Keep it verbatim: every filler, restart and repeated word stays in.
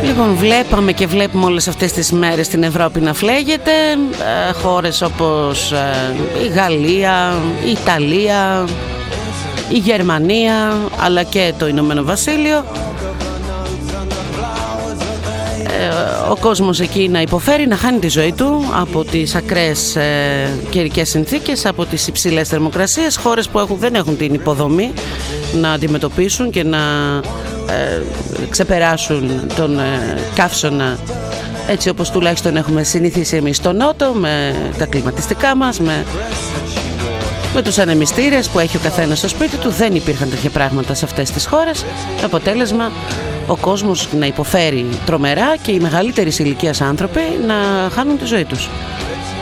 Λοιπόν, βλέπαμε και βλέπουμε όλες αυτές τις μέρες την Ευρώπη να φλέγεται. ε, Χώρες όπως ε, η Γαλλία, η Ιταλία, η Γερμανία, αλλά και το Ηνωμένο Βασίλειο. ε, Ο κόσμος εκεί να υποφέρει, να χάνει τη ζωή του από τις ακραίες ε, καιρικές συνθήκες, από τις υψηλές θερμοκρασίες. Χώρες που έχουν, δεν έχουν την υποδομή να αντιμετωπίσουν και να ε, ξεπεράσουν τον ε, καύσωνα έτσι όπως τουλάχιστον έχουμε συνηθίσει εμείς στο Νότο, με τα κλιματιστικά μας, με, με τους ανεμιστήρες που έχει ο καθένας στο σπίτι του. Δεν υπήρχαν τέτοια πράγματα σε αυτές τις χώρες. Αποτέλεσμα, ο κόσμος να υποφέρει τρομερά και οι μεγαλύτερης ηλικίας άνθρωποι να χάνουν τη ζωή τους.